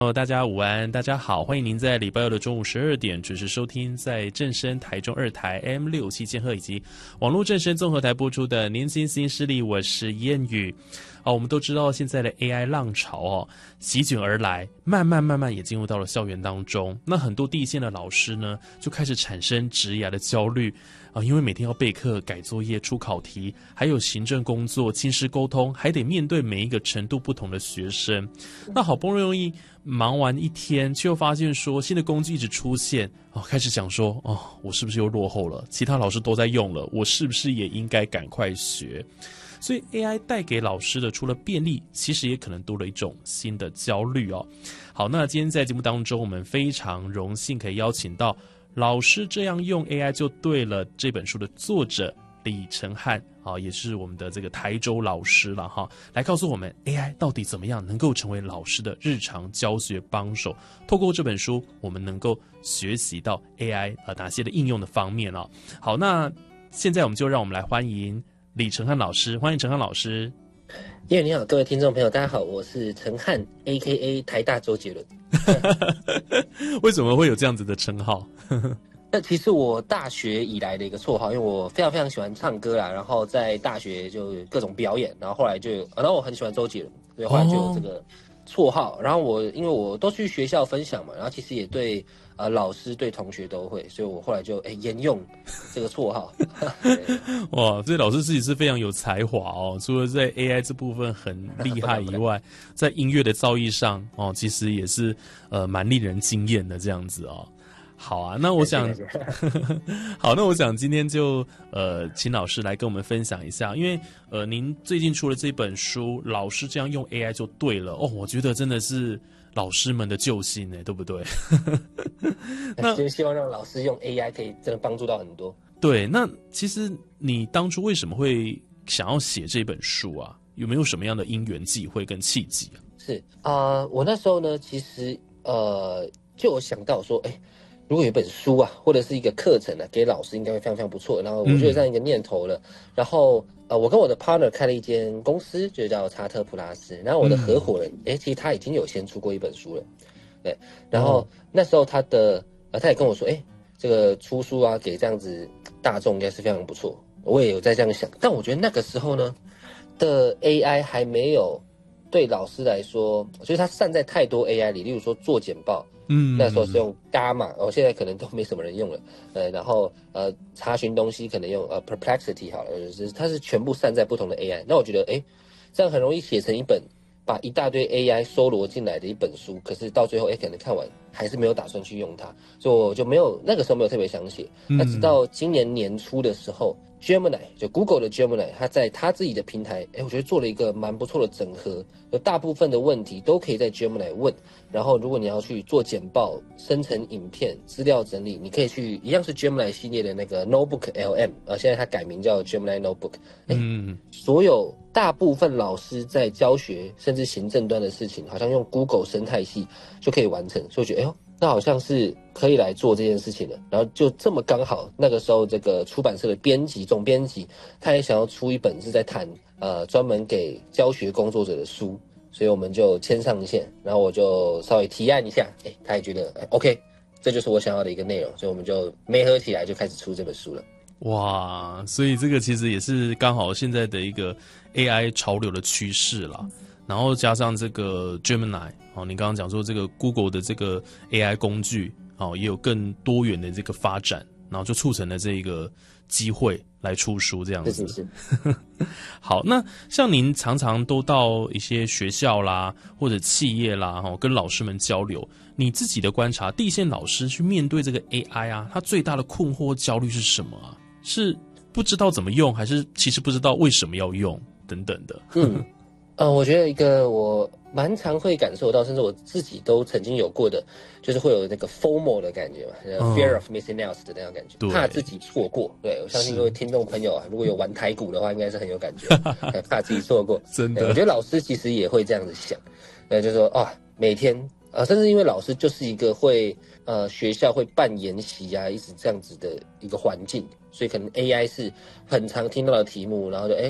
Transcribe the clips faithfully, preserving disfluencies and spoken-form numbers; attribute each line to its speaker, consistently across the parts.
Speaker 1: 哦，大家午安，大家好，欢迎您在礼拜二的中午十二点准时收听在正声台中二台 A M 六七千赫以及网络正声综合台播出的年轻新势力，我是燕语。哦，我们都知道现在的 A I 浪潮哦席卷而来，慢慢慢慢也进入到了校园当中。那很多第一线的老师呢，就开始产生职涯的焦虑啊，因为每天要备课、改作业、出考题，还有行政工作、亲师沟通，还得面对每一个程度不同的学生。那好不容易忙完一天，却又发现说新的工具一直出现哦，开始想说哦，我是不是又落后了？其他老师都在用了，我是不是也应该赶快学？所以 A I 带给老师的除了便利，其实也可能多了一种新的焦虑哦。好，那今天在节目当中，我们非常荣幸可以邀请到《老师这样用 A I 就对了》这本书的作者李承翰啊，也是我们的这个台州老师了哈，来告诉我们 A I 到底怎么样能够成为老师的日常教学帮手。透过这本书，我们能够学习到 A I 啊哪些的应用的方面啊。好，那现在我们就让我们来欢迎李承翰老师，欢迎承翰老师。
Speaker 2: 叶你好，各位听众朋友，大家好，我是承翰 A K A 台大周杰伦。
Speaker 1: 为什么会有这样子的称号？
Speaker 2: 那其实我大学以来的一个绰号，因为我非常非常喜欢唱歌啦，然后在大学就各种表演，然后后来就有，然后我很喜欢周杰伦，所以后来就有这个绰号。然后我因为我都去学校分享嘛，然后其实也对呃老师对同学都会，所以我后来就哎沿用这个绰号。
Speaker 1: 哇，这老师自己是非常有才华哦，除了在 A I 这部分很厉害以外，在音乐的造诣上哦，其实也是呃蛮令人惊艳的这样子哦。好啊，那我想，好，那我想今天就呃，请老师来跟我们分享一下，因为呃，您最近出了这本书，老师这样用 A I 就对了哦，我觉得真的是老师们的救星呢，对不对？
Speaker 2: 那就是希望让老师用 A I 可以真的帮助到很多。
Speaker 1: 对，那其实你当初为什么会想要写这本书啊？有没有什么样的因缘际会跟契机啊？
Speaker 2: 是啊、呃，我那时候呢，其实呃，就有想到说，哎。如果有一本书啊，或者是一个课程啊，给老师应该会非常非常不错。然后我就有这样一个念头了。嗯、然后呃，我跟我的 partner 开了一间公司，就叫查特普拉斯。然后我的合伙人，哎、嗯，其实他已经有先出过一本书了，对。然后、哦、那时候他的呃，他也跟我说，哎，这个出书啊，给这样子大众应该是非常不错。我也有在这样想，但我觉得那个时候呢的 A I 还没有对老师来说，就是他散在太多 A I 里，例如说做简报。嗯，那时候是用 Gamma， 哦，现在可能都没什么人用了。呃，然后呃，查询东西可能用呃 Perplexity 好了，就是它是全部散在不同的 A I。那我觉得，哎，这样很容易写成一本把一大堆 A I 收罗进来的一本书，可是到最后，哎，可能看完还是没有打算去用它，所以我就没有那个时候没有特别想写。那直到今年年初的时候。Gemini 就 Google 的 Gemini， 它在它自己的平台，哎，我觉得做了一个蛮不错的整合，有大部分的问题都可以在 Gemini 问。然后，如果你要去做简报、生成影片、资料整理，你可以去一样是 Gemini 系列的那个 Notebook L M， 呃，现在它改名叫 Gemini Notebook。嗯，所有大部分老师在教学甚至行政端的事情，好像用 Google 生态系就可以完成，所以我觉得，哎呦。那好像是可以来做这件事情的，然后就这么刚好，那个时候这个出版社的编辑总编辑，他也想要出一本是在谈呃专门给教学工作者的书，所以我们就牵上线，然后我就稍微提案一下，哎，他也觉得、哎、OK， 这就是我想要的一个内容，所以我们就媒合起来就开始出这本书了。
Speaker 1: 哇，所以这个其实也是刚好现在的一个 A I 潮流的趋势啦。然后加上这个 Gemini， 哦，你刚刚讲说这个 Google 的这个 A I 工具，哦，也有更多元的这个发展，然后就促成了这个机会来出书这样子。
Speaker 2: 是是是。
Speaker 1: 好，那像您常常都到一些学校啦，或者企业啦，哦，跟老师们交流，你自己的观察，第一线老师去面对这个 A I 啊，他最大的困惑焦虑是什么啊？是不知道怎么用，还是其实不知道为什么要用等等的？
Speaker 2: 嗯。呃，我觉得一个我蛮常会感受到，甚至我自己都曾经有过的，就是会有那个 FOMO 的感觉嘛、嗯、，fear of missing out 的那种感觉，怕自己错过。对，我相信各位听众朋友啊，如果有玩台股的话，应该是很有感觉，怕自己错过。
Speaker 1: 真的，
Speaker 2: 我觉得老师其实也会这样子想，呃，就是说啊，每天呃，甚至因为老师就是一个会呃学校会办研习啊，一直这样子的一个环境，所以可能 A I 是很常听到的题目，然后就哎。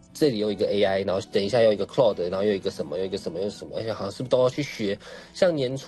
Speaker 2: 这里有一个 A I， 然后等一下又一个 Claude， 然后又一个什么，又一个什么，又什么，而且好像是不是都要去学？像年初